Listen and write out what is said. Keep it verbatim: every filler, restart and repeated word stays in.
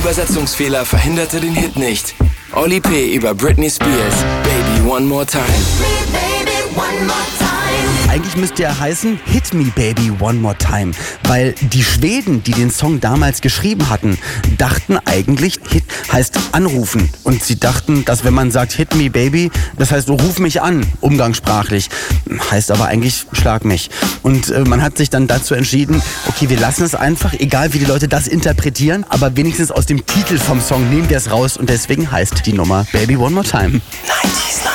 Übersetzungsfehler verhinderte den Hit nicht. Oli P. über Britney Spears, Baby One More Time. Eigentlich müsste er heißen Hit Me Baby One More Time, weil die Schweden, die den Song damals geschrieben hatten, dachten eigentlich, Hit heißt anrufen. Und sie dachten, dass wenn man sagt Hit Me Baby, das heißt ruf mich an, umgangssprachlich. Heißt aber eigentlich schlag mich. Und äh, man hat sich dann dazu entschieden, okay, wir lassen es einfach, egal wie die Leute das interpretieren, aber wenigstens aus dem Titel vom Song nehmen wir es raus und deswegen heißt die Nummer Baby One More Time. neunzig